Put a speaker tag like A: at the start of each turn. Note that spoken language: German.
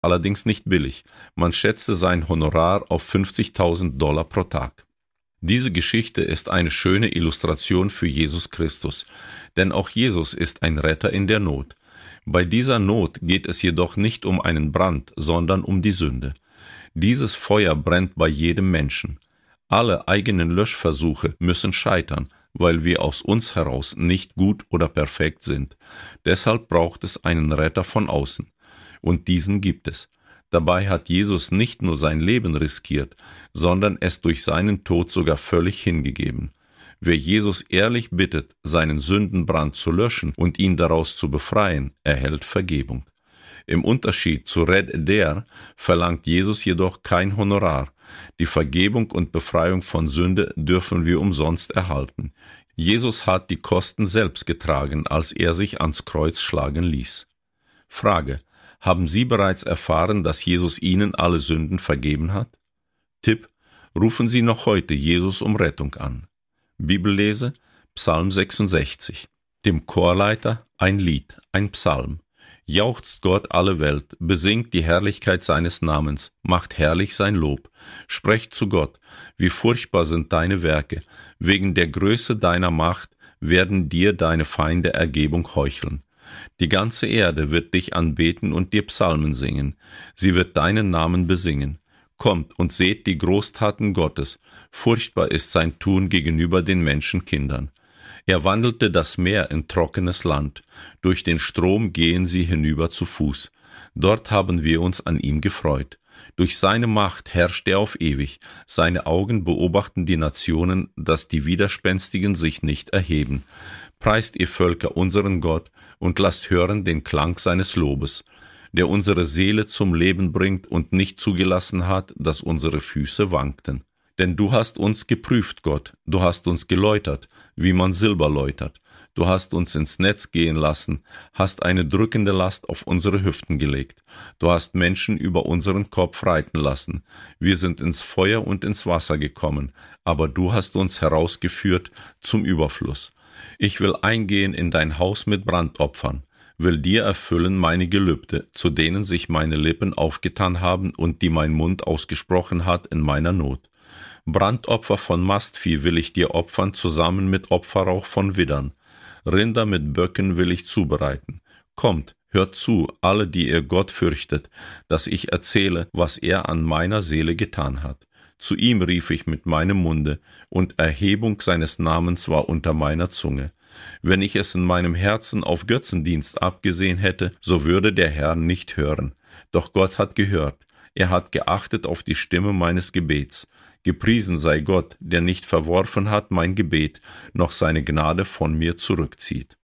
A: allerdings nicht billig. Man schätzte sein Honorar auf $50.000 pro Tag. Diese Geschichte ist eine schöne Illustration für Jesus Christus, denn auch Jesus ist ein Retter in der Not. Bei dieser Not geht es jedoch nicht um einen Brand, sondern um die Sünde. Dieses Feuer brennt bei jedem Menschen. Alle eigenen Löschversuche müssen scheitern, weil wir aus uns heraus nicht gut oder perfekt sind. Deshalb braucht es einen Retter von außen. Und diesen gibt es. Dabei hat Jesus nicht nur sein Leben riskiert, sondern es durch seinen Tod sogar völlig hingegeben. Wer Jesus ehrlich bittet, seinen Sündenbrand zu löschen und ihn daraus zu befreien, erhält Vergebung. Im Unterschied zu Red Eder verlangt Jesus jedoch kein Honorar. Die Vergebung und Befreiung von Sünde dürfen wir umsonst erhalten. Jesus hat die Kosten selbst getragen, als er sich ans Kreuz schlagen ließ. Frage: Haben Sie bereits erfahren, dass Jesus Ihnen alle Sünden vergeben hat? Tipp: Rufen Sie noch heute Jesus um Rettung an. Bibellese: Psalm 66. Dem Chorleiter ein Lied, ein Psalm. Jauchzt Gott alle Welt, besingt die Herrlichkeit seines Namens, macht herrlich sein Lob. Sprecht zu Gott: Wie furchtbar sind deine Werke, wegen der Größe deiner Macht werden dir deine Feinde Ergebung heucheln. Die ganze Erde wird dich anbeten und dir Psalmen singen. Sie wird deinen Namen besingen. Kommt und seht die Großtaten Gottes. Furchtbar ist sein Tun gegenüber den Menschenkindern. Er wandelte das Meer in trockenes Land. Durch den Strom gehen sie hinüber zu Fuß. Dort haben wir uns an ihm gefreut. Durch seine Macht herrscht er auf ewig. Seine Augen beobachten die Nationen, dass die Widerspenstigen sich nicht erheben. Preist ihr Völker unseren Gott und lasst hören den Klang seines Lobes, der unsere Seele zum Leben bringt und nicht zugelassen hat, dass unsere Füße wankten. Denn du hast uns geprüft, Gott, du hast uns geläutert, wie man Silber läutert. Du hast uns ins Netz gehen lassen, hast eine drückende Last auf unsere Hüften gelegt. Du hast Menschen über unseren Kopf reiten lassen. Wir sind ins Feuer und ins Wasser gekommen, aber du hast uns herausgeführt zum Überfluss. Ich will eingehen in dein Haus mit Brandopfern, will dir erfüllen meine Gelübde, zu denen sich meine Lippen aufgetan haben und die mein Mund ausgesprochen hat in meiner Not. Brandopfer von Mastvieh will ich dir opfern, zusammen mit Opferrauch von Widdern. Rinder mit Böcken will ich zubereiten. Kommt, hört zu, alle, die ihr Gott fürchtet, dass ich erzähle, was er an meiner Seele getan hat. Zu ihm rief ich mit meinem Munde, und Erhebung seines Namens war unter meiner Zunge. Wenn ich es in meinem Herzen auf Götzendienst abgesehen hätte, so würde der Herr nicht hören. Doch Gott hat gehört, er hat geachtet auf die Stimme meines Gebets. Gepriesen sei Gott, der nicht verworfen hat mein Gebet, noch seine Gnade von mir zurückzieht.